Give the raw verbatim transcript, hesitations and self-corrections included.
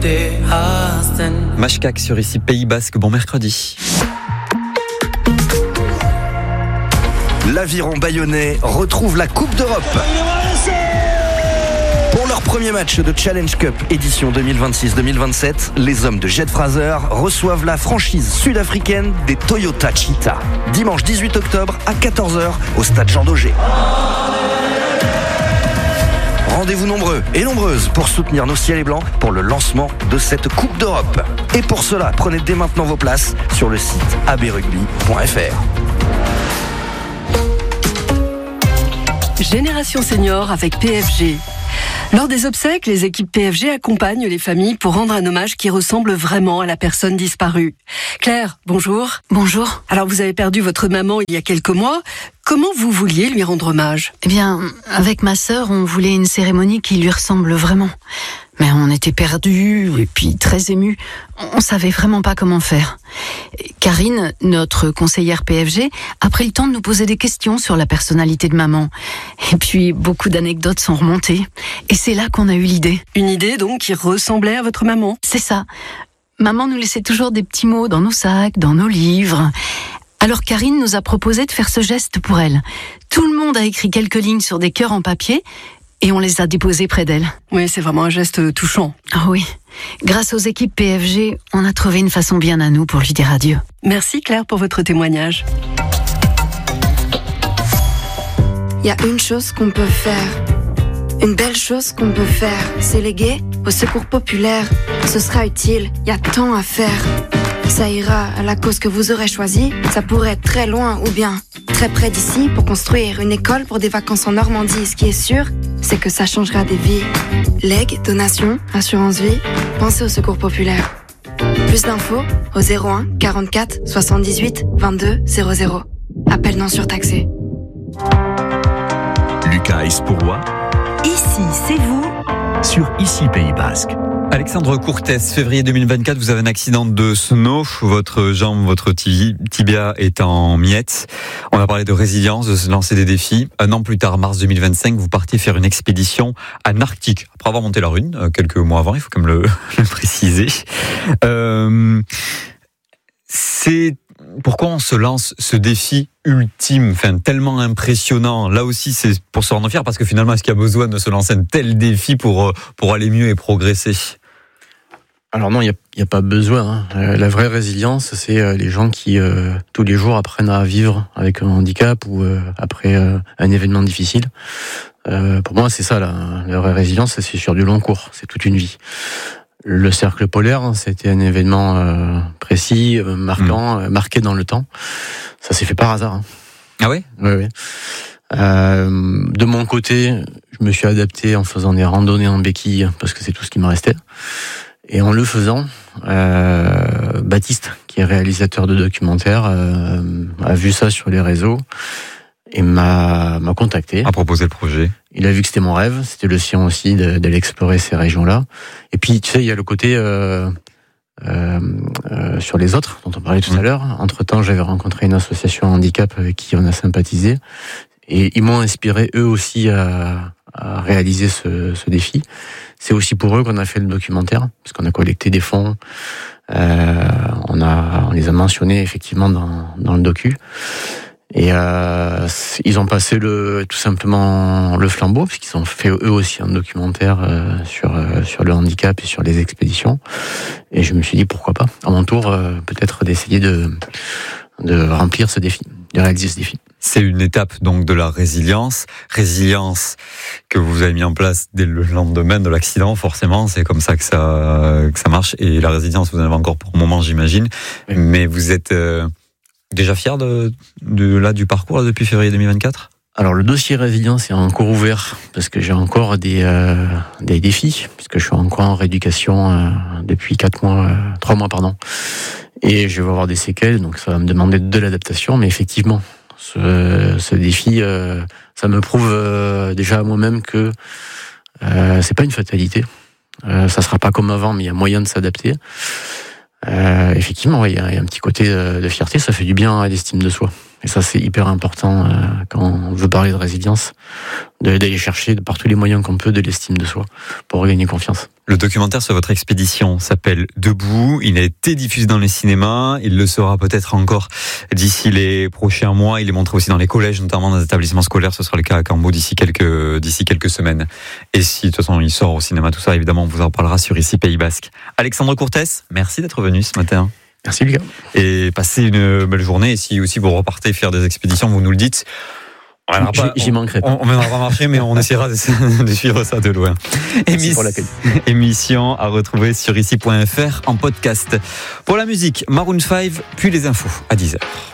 Mashkak sur ici Pays Basque, bon mercredi. L'Aviron Bayonnais retrouve la Coupe d'Europe. Pour leur premier match de Challenge Cup édition deux mille vingt-six deux mille vingt-sept, les hommes de Jed Fraser reçoivent la franchise sud-africaine des Toyota Cheetah. Dimanche dix-huit octobre à quatorze heures au stade Jean Daugé. Rendez-vous nombreux et nombreuses pour soutenir nos ciels et blancs pour le lancement de cette Coupe d'Europe. Et pour cela, prenez dès maintenant vos places sur le site a b rugby point f r. Génération Senior avec P F G. Lors des obsèques, les équipes P F G accompagnent les familles pour rendre un hommage qui ressemble vraiment à la personne disparue. Claire, bonjour. Bonjour. Alors vous avez perdu votre maman il y a quelques mois. Comment vous vouliez lui rendre hommage ? Eh bien, avec ma sœur, on voulait une cérémonie qui lui ressemble vraiment. Mais on était perdus et puis très émus. On savait vraiment pas comment faire. Karine, notre conseillère P F G, a pris le temps de nous poser des questions sur la personnalité de maman. Et puis, beaucoup d'anecdotes sont remontées. Et c'est là qu'on a eu l'idée. Une idée donc qui ressemblait à votre maman ? C'est ça. Maman nous laissait toujours des petits mots dans nos sacs, dans nos livres. Alors Karine nous a proposé de faire ce geste pour elle. Tout le monde a écrit quelques lignes sur des cœurs en papier et on les a déposés près d'elle. Oui, c'est vraiment un geste touchant. Ah oui. Grâce aux équipes P F G, on a trouvé une façon bien à nous pour lui dire adieu. Merci Claire pour votre témoignage. Il y a une chose qu'on peut faire. Une belle chose qu'on peut faire, c'est léguer au secours populaire. Ce sera utile, il y a tant à faire. Ça ira à la cause que vous aurez choisie. Ça pourrait être très loin ou bien très près d'ici pour construire une école pour des vacances en Normandie. Ce qui est sûr, c'est que ça changera des vies. Legs, donations, assurance vie, pensez au secours populaire. Plus d'infos au zéro un quarante-quatre soixante-dix-huit vingt-deux zéro zéro. Appel non surtaxé. Lucas Espourois. Ici, c'est vous. Sur Ici Pays Basque. Alexandre Courtès, février deux mille vingt-quatre, vous avez un accident de snow, votre jambe, votre tibia est en miettes. On a parlé de résilience, de se lancer des défis. Un an plus tard, mars deux mille vingt-cinq, vous partiez faire une expédition en Arctique. Après avoir monté la Rune, quelques mois avant, il faut quand même le, le préciser. Euh, c'est pourquoi on se lance ce défi ultime, enfin tellement impressionnant. Là aussi, c'est pour se rendre fier, parce que finalement, est-ce qu'il y a besoin de se lancer un tel défi pour pour aller mieux et progresser ? Alors non, il n'y a, a pas besoin. Hein. La vraie résilience, c'est les gens qui, euh, tous les jours, apprennent à vivre avec un handicap ou euh, après euh, un événement difficile. Euh, pour moi, c'est ça, la, la vraie résilience, c'est sur du long cours, c'est toute une vie. Le cercle polaire, c'était un événement euh, précis, euh, marquant, mmh. euh, marqué dans le temps. Ça s'est fait par hasard. Hein. Ah oui ? Oui, oui. Euh, de mon côté, je me suis adapté en faisant des randonnées en béquille, parce que c'est tout ce qui me restait. Et en le faisant, euh, Baptiste, qui est réalisateur de documentaires, euh, a vu ça sur les réseaux et m'a, m'a contacté. A proposé le projet. Il a vu que c'était mon rêve, c'était le sien aussi d'aller explorer ces régions-là. Et puis, tu sais, il y a le côté euh, euh, euh, sur les autres, dont on parlait tout mmh. à l'heure. Entre-temps, j'avais rencontré une association handicap avec qui on a sympathisé. Et ils m'ont inspiré, eux aussi, à, à réaliser ce, ce défi. C'est aussi pour eux qu'on a fait le documentaire, parce qu'on a collecté des fonds. Euh, on, a, on les a mentionnés, effectivement, dans, dans le docu. Et euh, ils ont passé le, tout simplement le flambeau, puisqu'ils ont fait eux aussi un documentaire euh, sur, euh, sur le handicap et sur les expéditions. Et je me suis dit, pourquoi pas, à mon tour, euh, peut-être d'essayer de, de remplir ce défi, de réaliser ce défi. C'est une étape donc de la résilience. Résilience que vous avez mis en place dès le lendemain de l'accident, forcément, c'est comme ça que ça, que ça marche. Et la résilience, vous en avez encore pour un moment, j'imagine. Oui. Mais vous êtes euh, déjà fier de, de, là, du parcours là, depuis février deux mille vingt-quatre ? Alors le dossier résilience est encore ouvert, parce que j'ai encore des, euh, des défis, puisque je suis encore en rééducation euh, depuis quatre mois, euh, trois mois, pardon. Et je vais avoir des séquelles, donc ça va me demander de l'adaptation, mais effectivement, Ce, ce défi, euh, ça me prouve euh, déjà à moi-même que euh, c'est pas une fatalité. Euh, ça sera pas comme avant, mais il y a moyen de s'adapter. Euh, effectivement, il y, y a un petit côté de, de fierté, ça fait du bien à l'estime de soi. Et ça, c'est hyper important euh, quand on veut parler de résilience, de, d'aller chercher par tous les moyens qu'on peut de l'estime de soi pour regagner confiance. Le documentaire sur votre expédition s'appelle Debout. Il a été diffusé dans les cinémas. Il le sera peut-être encore d'ici les prochains mois. Il est montré aussi dans les collèges, notamment dans les établissements scolaires. Ce sera le cas à Cambo d'ici quelques, d'ici quelques semaines. Et si, de toute façon, il sort au cinéma, tout ça, évidemment, on vous en parlera sur Ici Pays Basque. Alexandre Courtès, merci d'être venu ce matin. Merci Lucas. Et passez une belle journée. Et si aussi vous repartez faire des expéditions, vous nous le dites. On J'y, j'y manquerai. On ne viendra pas marcher, mais on essaiera de, de suivre ça de loin. Émis, émission à retrouver sur ici point f r en podcast. Pour la musique, Maroon cinq, puis les infos à dix heures.